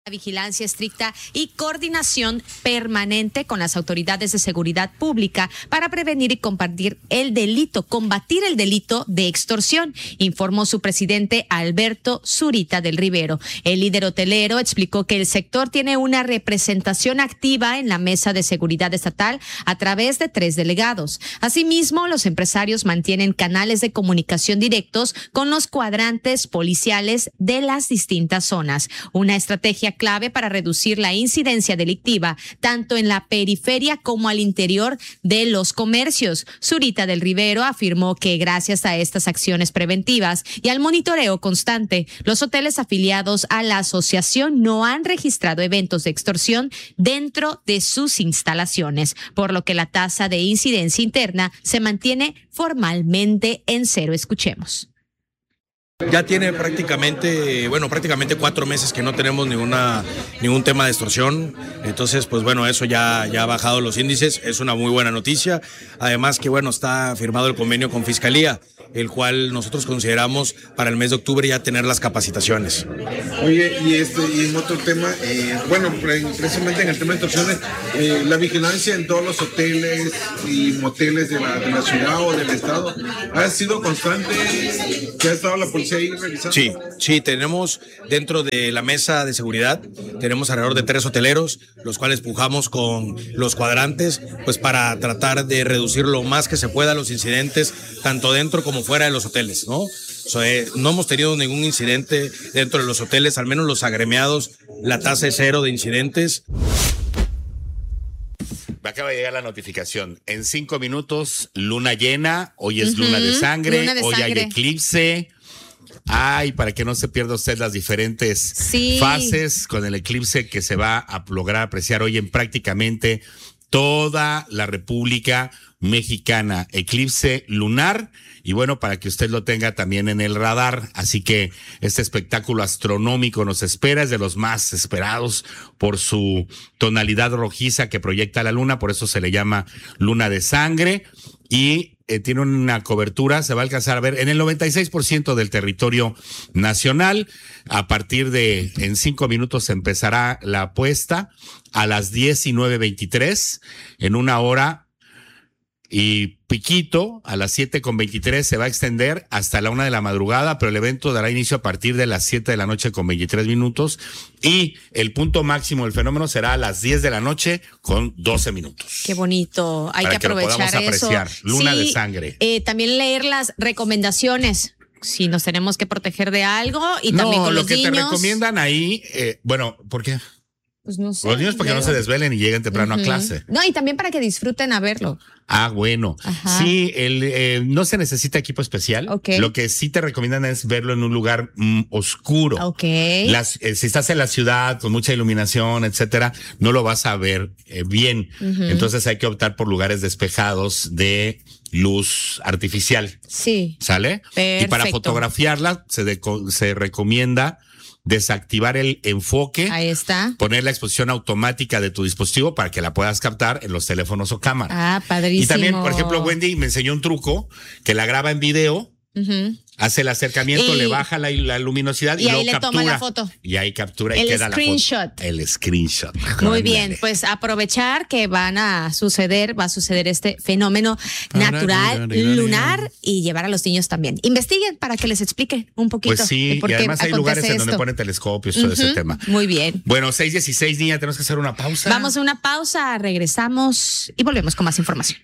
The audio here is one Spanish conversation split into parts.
Vigilancia estricta y coordinación permanente con las autoridades de seguridad pública para prevenir y combatir el delito de extorsión, informó su presidente Alberto Zurita del Rivero. El líder hotelero explicó que el sector tiene una representación activa en la Mesa de Seguridad Estatal a través de 3 delegados. Asimismo, los empresarios mantienen canales de comunicación directos con los cuadrantes policiales de las distintas zonas. Una estrategia clave para reducir la incidencia delictiva, tanto en la periferia como al interior de los comercios. Zurita del Rivero afirmó que gracias a estas acciones preventivas y al monitoreo constante, los hoteles afiliados a la asociación no han registrado eventos de extorsión dentro de sus instalaciones, por lo que la tasa de incidencia interna se mantiene formalmente en 0. Escuchemos. Ya tiene prácticamente 4 meses que no tenemos ningún tema de extorsión. Entonces, pues bueno, eso ya ha bajado los índices. Es una muy buena noticia. Además que está firmado el convenio con Fiscalía, el cual nosotros consideramos para el mes de octubre ya tener las capacitaciones. Oye, y en otro tema, precisamente en el tema de extorsiones, la vigilancia en todos los hoteles y moteles de la ciudad o del estado, ¿ha sido constante? ¿Qué ha estado la policía ahí revisando? Sí, tenemos dentro de la mesa de seguridad, tenemos alrededor de 3 hoteleros, los cuales pujamos con los cuadrantes, pues para tratar de reducir lo más que se pueda los incidentes, tanto dentro como fuera de los hoteles, ¿no? No hemos tenido ningún incidente dentro de los hoteles, al menos los agremiados, la tasa es 0 de incidentes. Me acaba de llegar la notificación. En 5 minutos, luna llena, hoy es luna de sangre, hoy hay eclipse. Ay, para que no se pierda usted las diferentes fases con el eclipse que se va a lograr apreciar hoy en prácticamente toda la República Mexicana. Eclipse lunar. Y bueno, para que usted lo tenga también en el radar. Así que este espectáculo astronómico nos espera, es de los más esperados por su tonalidad rojiza que proyecta la luna, por eso se le llama luna de sangre. Y tiene una cobertura, se va a alcanzar a ver en el 96% del territorio nacional. A partir de, en 5 minutos empezará la puesta a las 19:23, en 1 hora y piquito, a las 7:23 se va a extender hasta la 1 de la madrugada, pero el evento dará inicio a partir de las 7 de la noche con 23 minutos y el punto máximo del fenómeno será a las 10 de la noche con 12 minutos. Qué bonito, hay que aprovechar lo podamos apreciar. Eso. Luna de sangre. También leer las recomendaciones, si nos tenemos que proteger de algo y también con los niños. Lo que te recomiendan ahí, ¿por qué? Pues no sé. Los niños porque no se desvelen y lleguen temprano a clase. No, y también para que disfruten a verlo. Ah, bueno. Ajá. Sí, no se necesita equipo especial. Okay. Lo que sí te recomiendan es verlo en un lugar oscuro. Okay. Si estás en la ciudad con mucha iluminación, etcétera, no lo vas a ver bien. Entonces hay que optar por lugares despejados de luz artificial. Sí. ¿Sale? Perfecto. Y para fotografiarla se recomienda desactivar el enfoque. Ahí está. Poner la exposición automática de tu dispositivo para que la puedas captar en los teléfonos o cámara. Ah, padrísimo. Y también, por ejemplo, Wendy me enseñó un truco que la graba en video, hace el acercamiento, le baja la luminosidad y luego ahí le toma la foto. Y ahí captura y el queda screenshot. La foto. El screenshot. Muy bien, pues aprovechar que va a suceder este fenómeno natural lunar y llevar a los niños también. Investiguen para que les explique un poquito. Pues sí, y además hay lugares en donde ponen telescopios, todo ese tema. Muy bien. Bueno, 6:16, niña, tenemos que hacer una pausa. Vamos a una pausa, regresamos y volvemos con más información.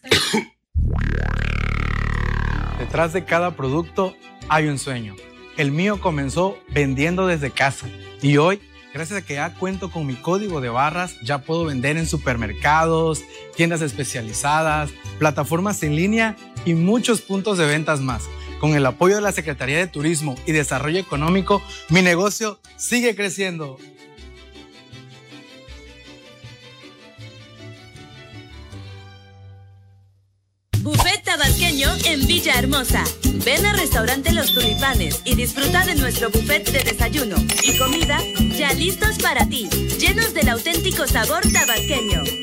Detrás de cada producto hay un sueño. El mío comenzó vendiendo desde casa y hoy, gracias a que ya cuento con mi código de barras, ya puedo vender en supermercados, tiendas especializadas, plataformas en línea y muchos puntos de ventas más. Con el apoyo de la Secretaría de Turismo y Desarrollo Económico, mi negocio sigue creciendo. Buffet tabasqueño en Villahermosa. Ven al restaurante Los Tulipanes y disfruta de nuestro buffet de desayuno y comida ya listos para ti, llenos del auténtico sabor tabasqueño.